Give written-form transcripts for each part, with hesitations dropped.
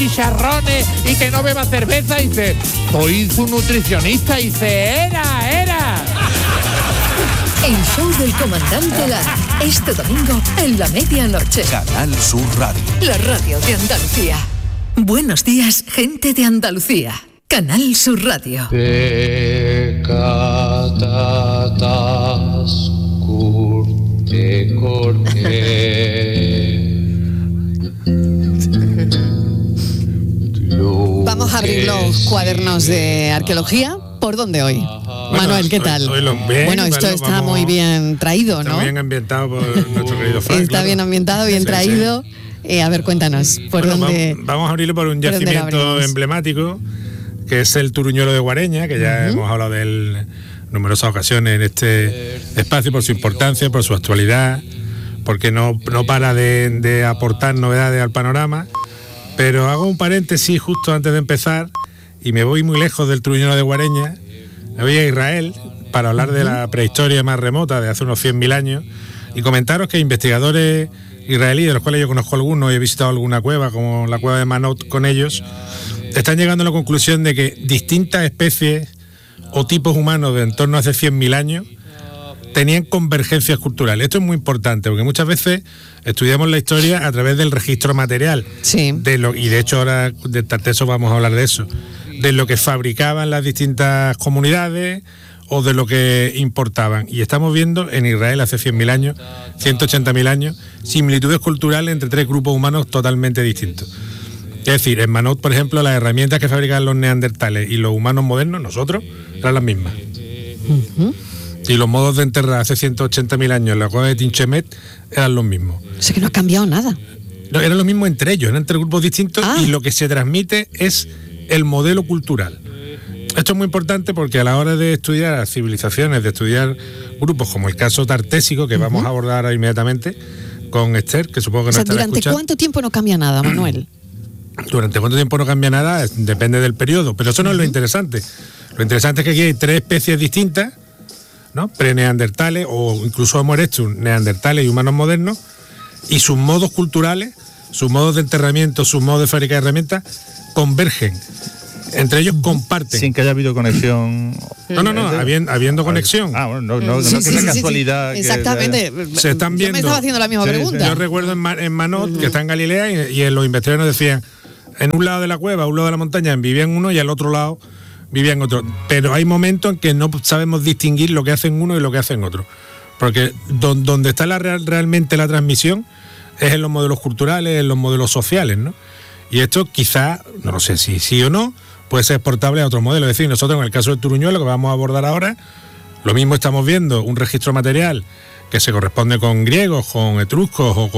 chicharrones y que no beba cerveza. Y dice, soy su nutricionista. Y dice, era. El show del comandante Lara. Este domingo en la medianoche. Canal Sur Radio. La radio de Andalucía. Buenos días, gente de Andalucía. Canal Sur Radio. Vamos a abrir los cuadernos de arqueología. ¿Por dónde hoy? Manuel, ¿qué tal? Bueno, esto está muy bien traído, ¿no? Está bien ambientado por nuestro querido Frank. Está bien ambientado, bien traído. A ver, cuéntanos, ¿por dónde? Vamos a abrirlo por un yacimiento emblemático, que es el Turuñuelo de Guareña, que ya hemos hablado de él en numerosas ocasiones en este espacio, por su importancia, por su actualidad, porque no para de aportar novedades al panorama. Pero hago un paréntesis justo antes de empezar, y me voy muy lejos del Turuñuelo de Guareña, me voy a Israel para hablar de la prehistoria más remota, de hace unos 100.000 años, y comentaros que investigadores israelíes, de los cuales yo conozco algunos y he visitado alguna cueva, como la cueva de Manot con ellos, están llegando a la conclusión de que distintas especies o tipos humanos de en torno a hace 100.000 años tenían convergencias culturales. Esto es muy importante, porque muchas veces estudiamos la historia a través del registro material. Sí. Y de hecho ahora de Tarteso vamos a hablar de eso, de lo que fabricaban las distintas comunidades o de lo que importaban. Y estamos viendo en Israel hace 100.000 años, 180.000 años, similitudes culturales entre tres grupos humanos totalmente distintos. Es decir, en Manot, por ejemplo, las herramientas que fabricaban los neandertales y los humanos modernos, nosotros, eran las mismas. Y los modos de enterrar hace 180.000 años en la cueva de Tinchemet eran los mismos. O sea que no ha cambiado nada. No, eran los mismos entre ellos, eran tres grupos distintos, y lo que se transmite es el modelo cultural. Esto es muy importante porque a la hora de estudiar civilizaciones, de estudiar grupos, como el caso tartésico, que vamos a abordar ahora inmediatamente con Esther, que supongo que nos estará escuchando. ¿Durante cuánto tiempo no cambia nada, Manuel? Durante cuánto tiempo no cambia nada depende del periodo, pero eso no es lo interesante. Lo interesante es que aquí hay tres especies distintas, ¿no? Pre-neandertales o incluso Homo erectus, neandertales y humanos modernos, y sus modos culturales, sus modos de enterramiento, sus modos de fabricar herramientas convergen. Entre ellos comparten. Sin que haya habido conexión. No, habiendo conexión. Bueno, no que sea casualidad. Sí. Exactamente. Se están viendo. Yo me estaba haciendo la misma pregunta. Yo recuerdo en Manot, que está en Galilea, y en los investigadores nos decían, en un lado de la cueva, un lado de la montaña, vivían uno y al otro lado vivían otro. Pero hay momentos en que no sabemos distinguir lo que hacen uno y lo que hacen otro. Porque donde está realmente la transmisión es en los modelos culturales, en los modelos sociales, ¿no? Y esto quizá, no lo sé si sí o no, puede ser exportable a otros modelos. Es decir, nosotros en el caso del Turuñuelo, que vamos a abordar ahora, lo mismo estamos viendo un registro material que se corresponde con griegos, con etruscos o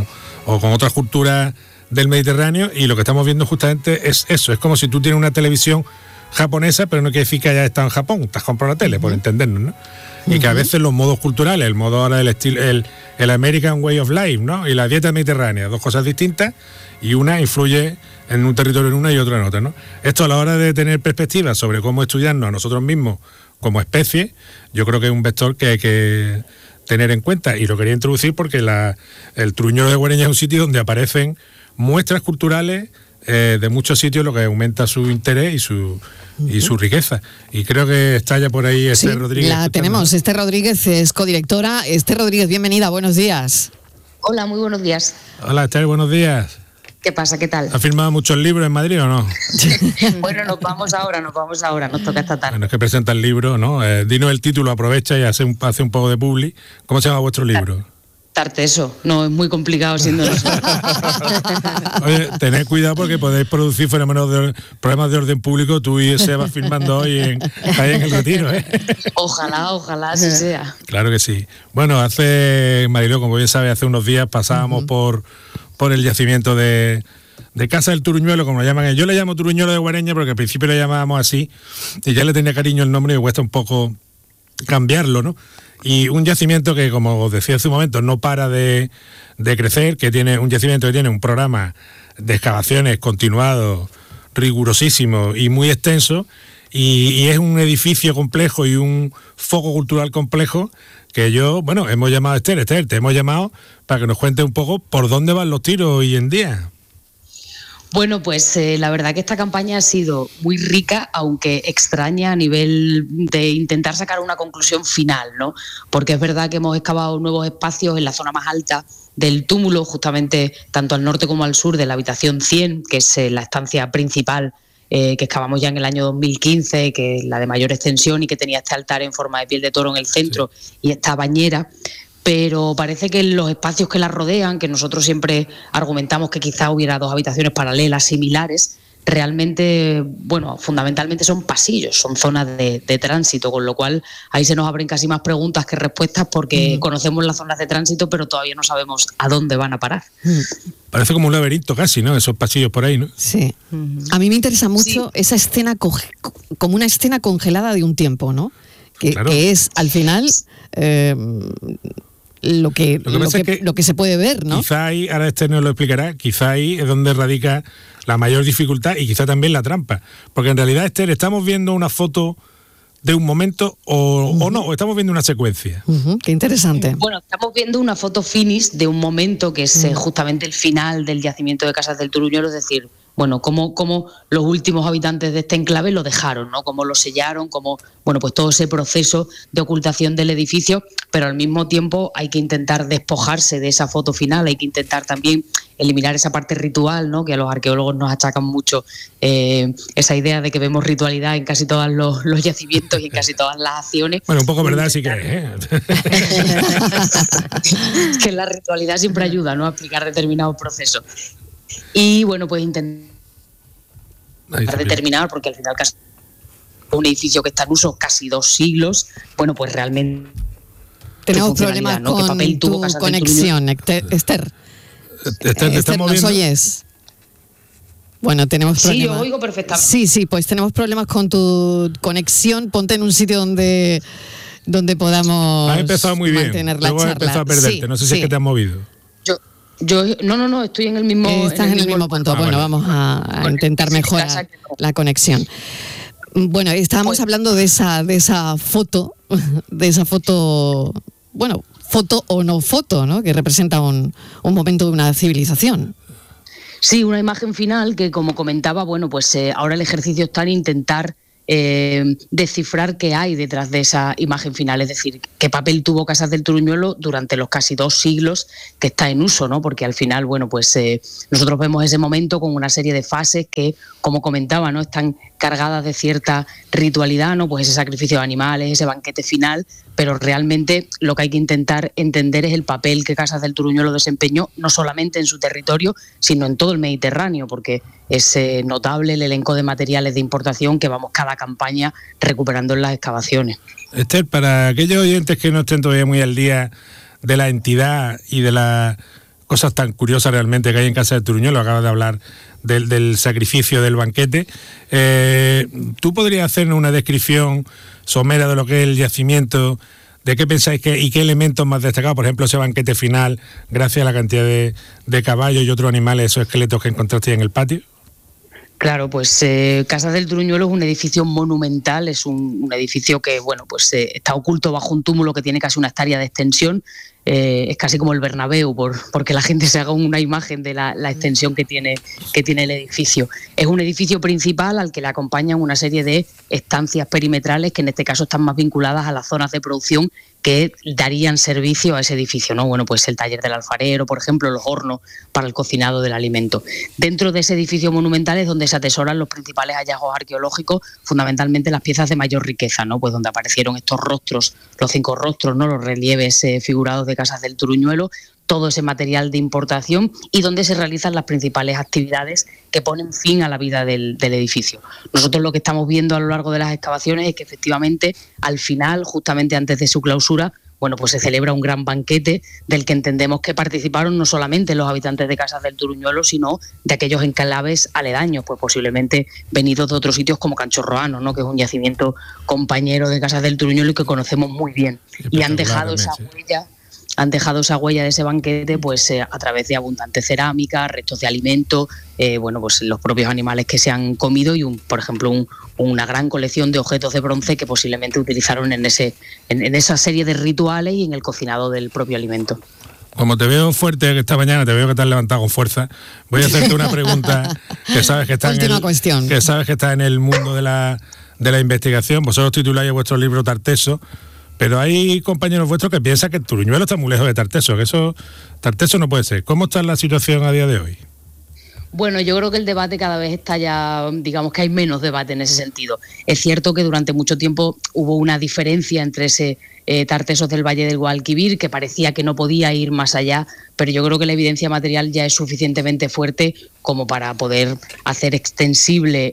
con otras culturas del Mediterráneo, y lo que estamos viendo justamente es eso. Es como si tú tienes una televisión japonesa, pero no quiere decir que hayas estado en Japón, te has comprado la tele, por entendernos, ¿no? Y que a veces los modos culturales, el modo ahora del estilo, el American Way of Life, ¿no? Y la dieta mediterránea, dos cosas distintas, y una influye en un territorio en una y otra en otra, ¿no? Esto a la hora de tener perspectivas sobre cómo estudiarnos a nosotros mismos como especie, yo creo que es un vector que hay que tener en cuenta, y lo quería introducir porque el Turuñuelo de Guareña es un sitio donde aparecen muestras culturales de muchos sitios, lo que aumenta su interés y su riqueza. Y creo que está ya por ahí Esther Rodríguez. La tenemos. Esther Rodríguez es codirectora. Esther Rodríguez, bienvenida, buenos días. Hola, muy buenos días. Hola Esther, buenos días. ¿Qué pasa? ¿Qué tal? ¿Has firmado muchos libros en Madrid o no? Bueno, nos vamos ahora, nos toca esta tarde. Bueno, es que presenta el libro, ¿no? Dinos el título, aprovecha y hace un poco de publi. ¿Cómo se llama vuestro libro? Tarteso, no, es muy complicado siendo nosotros. Oye, tened cuidado porque podéis producir problemas de orden público. Tú y Seba firmando hoy ahí en el Retiro, ¿eh? Ojalá así sea. Claro que sí. Bueno, Mariló, como bien sabe, hace unos días pasábamos por el yacimiento de Casa del Turuñuelo, como lo llaman. Yo le llamo Turuñuelo de Guareña porque al principio le llamábamos así y ya le tenía cariño el nombre y me cuesta un poco cambiarlo, ¿no? Y un yacimiento que, como os decía hace un momento, no para de crecer, que tiene un yacimiento que tiene un programa de excavaciones continuado, rigurosísimo y muy extenso, y es un edificio complejo y un foco cultural complejo que hemos llamado a Esther, te hemos llamado para que nos cuente un poco por dónde van los tiros hoy en día. Bueno, pues la verdad que esta campaña ha sido muy rica, aunque extraña a nivel de intentar sacar una conclusión final, ¿no? Porque es verdad que hemos excavado nuevos espacios en la zona más alta del túmulo, justamente tanto al norte como al sur de la habitación 100, que es la estancia principal que excavamos ya en el año 2015, que es la de mayor extensión y que tenía este altar en forma de piel de toro en el centro, sí, y esta bañera. Pero parece que en los espacios que la rodean, que nosotros siempre argumentamos que quizá hubiera dos habitaciones paralelas similares, realmente, bueno, fundamentalmente son pasillos, son zonas de tránsito, con lo cual ahí se nos abren casi más preguntas que respuestas, porque conocemos las zonas de tránsito, pero todavía no sabemos a dónde van a parar. Parece como un laberinto casi, ¿no? Esos pasillos por ahí, ¿no? Sí. A mí me interesa mucho esa escena, como una escena congelada de un tiempo, ¿no? Que es, al final... Lo que se puede ver, ¿no? Quizá ahí, ahora nos lo explicará, quizá ahí es donde radica la mayor dificultad y quizá también la trampa. Porque en realidad, Esther, ¿estamos viendo una foto de un momento o no? ¿O estamos viendo una secuencia? Qué interesante. Bueno, estamos viendo una foto finish de un momento que es justamente el final del yacimiento de Casas del Turuñuelo, es decir, bueno, cómo los últimos habitantes de este enclave lo dejaron, ¿no? Cómo lo sellaron, cómo, bueno, pues todo ese proceso de ocultación del edificio, pero al mismo tiempo hay que intentar despojarse de esa foto final, hay que intentar también eliminar esa parte ritual, ¿no? Que a los arqueólogos nos achacan mucho esa idea de que vemos ritualidad en casi todos los yacimientos y en casi todas las acciones. Bueno, un poco verdad sí que es, que la ritualidad siempre ayuda, ¿no? A explicar determinados procesos. Y bueno, pues intentar determinar, porque al final casi un edificio que está en uso casi 2 siglos, bueno, pues realmente tenemos problemas, ¿no? Con tu conexión, Esther. Esther, te estamos ¿nos oyes? Bueno, tenemos problemas. Sí, yo oigo perfectamente. Sí, pues tenemos problemas con tu conexión. Ponte en un sitio donde podamos has empezado muy bien, mantener la luego charla. Has empezado a perderte, no sé si es que te has movido. No, estoy en el mismo... Estás en el mismo punto. Bueno, vamos a intentar mejorar la conexión. Bueno, estábamos hablando de esa foto, bueno, foto o no foto, ¿no? Que representa un momento de una civilización. Sí, una imagen final que, como comentaba, bueno, pues ahora el ejercicio está en intentar descifrar qué hay detrás de esa imagen final, es decir, qué papel tuvo Casas del Turuñuelo durante los casi 2 siglos que está en uso, ¿no? Porque al final, bueno, pues nosotros vemos ese momento con una serie de fases que, como comentaba, ¿no? Están cargadas de cierta ritualidad, ¿no? Pues ese sacrificio de animales, ese banquete final, pero realmente lo que hay que intentar entender es el papel que Casas del Turuñuelo desempeñó, no solamente en su territorio, sino en todo el Mediterráneo, porque es notable el elenco de materiales de importación que vamos cada campaña recuperando en las excavaciones. Esther, para aquellos oyentes que no estén todavía muy al día de la entidad y de las cosas tan curiosas realmente que hay en Casas del Turuñuelo, acabas de hablar del sacrificio del banquete, ¿tú podrías hacernos una descripción somera de lo que es el yacimiento? ¿De qué pensáis y qué elementos más destacados? Por ejemplo, ese banquete final, gracias a la cantidad de caballos y otros animales, esos esqueletos que encontraste en el patio. Claro, pues Casas del Turuñuelo es un edificio monumental, es un edificio que, bueno, pues está oculto bajo un túmulo que tiene casi una hectárea de extensión. Es casi como el Bernabéu, porque la gente se haga una imagen de la extensión que tiene el edificio. Es un edificio principal al que le acompañan una serie de estancias perimetrales que en este caso están más vinculadas a las zonas de producción que darían servicio a ese edificio, ¿no? Bueno, pues el taller del alfarero, por ejemplo, los hornos para el cocinado del alimento. Dentro de ese edificio monumental es donde se atesoran los principales hallazgos arqueológicos, fundamentalmente las piezas de mayor riqueza, ¿no? Pues donde aparecieron estos rostros, los 5 rostros, ¿no? Los relieves figurados de Casas del Turuñuelo, todo ese material de importación y donde se realizan las principales actividades que ponen fin a la vida del edificio. Nosotros lo que estamos viendo a lo largo de las excavaciones es que efectivamente al final, justamente antes de su clausura, bueno, pues se celebra un gran banquete del que entendemos que participaron no solamente los habitantes de Casas del Turuñuelo, sino de aquellos enclaves aledaños, pues posiblemente venidos de otros sitios como Canchorroano, ¿no? Que es un yacimiento compañero de Casas del Turuñuelo y que conocemos muy bien. Y han dejado esa huella. Han dejado esa huella de ese banquete pues a través de abundante cerámica, restos de alimento, bueno, pues los propios animales que se han comido y por ejemplo una gran colección de objetos de bronce que posiblemente utilizaron en esa serie de rituales y en el cocinado del propio alimento. Como te veo fuerte que esta mañana, te veo que te has levantado con fuerza, voy a hacerte una pregunta que sabes que está que sabes que está en el mundo de la investigación. Vosotros tituláis vuestro libro Tarteso, pero hay compañeros vuestros que piensan que Turuñuelo está muy lejos de Tarteso, que eso Tarteso no puede ser. ¿Cómo está la situación a día de hoy? Bueno, yo creo que el debate cada vez está ya, digamos que hay menos debate en ese sentido. Es cierto que durante mucho tiempo hubo una diferencia entre ese Tartesos del Valle del Guadalquivir, que parecía que no podía ir más allá, pero yo creo que la evidencia material ya es suficientemente fuerte como para poder hacer extensible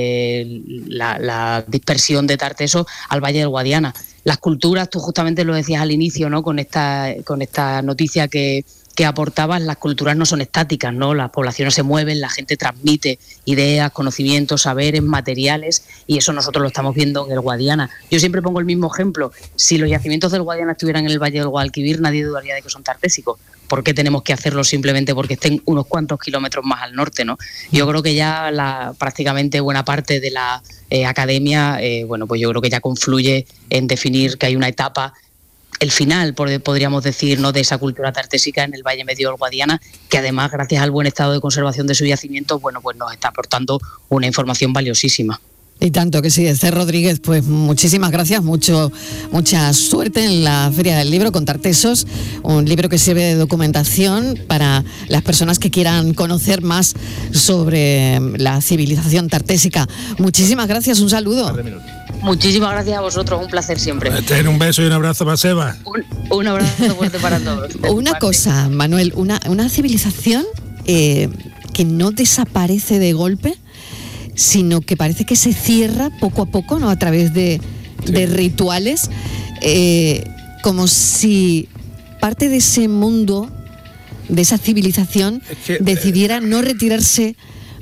la dispersión de Tartesos al Valle del Guadiana. Las culturas, tú justamente lo decías al inicio, ¿no? Con esta noticia que aportabas, las culturas no son estáticas, ¿no? Las poblaciones se mueven, la gente transmite ideas, conocimientos, saberes, materiales, y eso nosotros lo estamos viendo en el Guadiana. Yo siempre pongo el mismo ejemplo. Si los yacimientos del Guadiana estuvieran en el Valle del Guadalquivir, nadie dudaría de que son tartésicos. ¿Por qué tenemos que hacerlo simplemente porque estén unos cuantos kilómetros más al norte, ¿no? Yo creo que ya prácticamente buena parte de la academia, pues yo creo que ya confluye en definir que hay una etapa, el final, podríamos decir, ¿no?, de esa cultura tartésica en el Valle Medio del Guadiana, que además, gracias al buen estado de conservación de sus yacimientos, pues nos está aportando una información valiosísima. Y tanto que sí. Esther Rodríguez, pues muchísimas gracias, mucha suerte en la Feria del Libro con Tartesos, un libro que sirve de documentación para las personas que quieran conocer más sobre la civilización tartésica. Muchísimas gracias, un saludo. Muchísimas gracias a vosotros, un placer siempre. Un beso y un abrazo para Seba. Un abrazo fuerte para todos. Una cosa, Manuel, una civilización que no desaparece de golpe, sino que parece que se cierra poco a poco, ¿no?, a través de rituales, como si parte de ese mundo, de esa civilización, decidiera no retirarse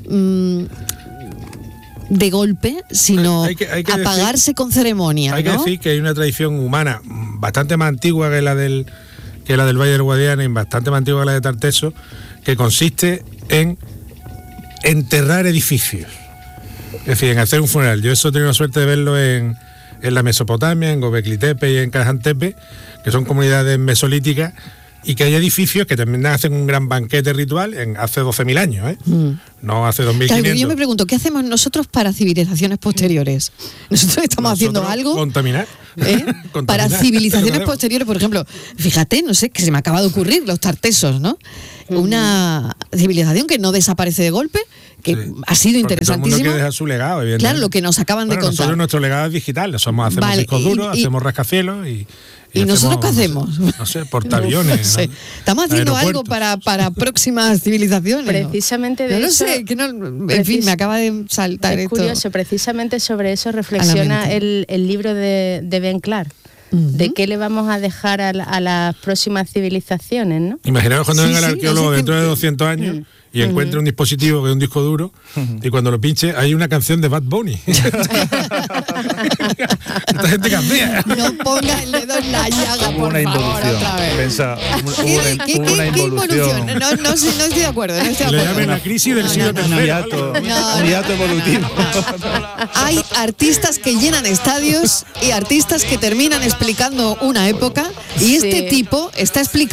de golpe, sino hay que apagarse con ceremonia, ¿no? Hay que decir que hay una tradición humana bastante más antigua que la del Valle del Guadiana y bastante más antigua que la de Tarteso, que consiste en enterrar edificios. Es decir, en hacer un funeral. Yo eso he tenido la suerte de verlo en la Mesopotamia, en Gobekli Tepe y en Kazán Tepe, que son comunidades mesolíticas, y que hay edificios que también hacen un gran banquete ritual hace 12.000 años, no hace 2.500. Claro, yo me pregunto, ¿qué hacemos nosotros para civilizaciones posteriores? ¿Nosotros estamos haciendo algo? Contaminar. Para civilizaciones posteriores, por ejemplo, fíjate, no sé, que se me acaba de ocurrir, los tartesos, ¿no? Una civilización que no desaparece de golpe, que ha sido interesantísimo. Todo el mundo que deja su legado, evidentemente. Claro, lo que nos acaban de contar. Nosotros nuestro legado es digital, hacemos discos duros, hacemos rascacielos ¿Y nosotros qué hacemos? No sé, portaaviones. No sé. ¿Estamos haciendo algo para próximas civilizaciones? Precisamente de eso. No sé, en fin, me acaba de saltar esto. Es curioso, precisamente sobre eso reflexiona el libro de Ben Clark. ¿De qué le vamos a dejar a las próximas civilizaciones, no? Imaginaos cuando venga el arqueólogo dentro de 200 años y encuentre un dispositivo que es un disco duro y cuando lo pinche hay una canción de Bad Bunny. Esta gente cambia. No ponga el dedo en la llaga, por favor, otra vez. Pensa, ¿Qué involución? No estoy de acuerdo. Le llaman la crisis del siglo III. Un hiato evolutivo. Hay artistas que llenan estadios y artistas que terminan explicando una época, y este tipo está explicando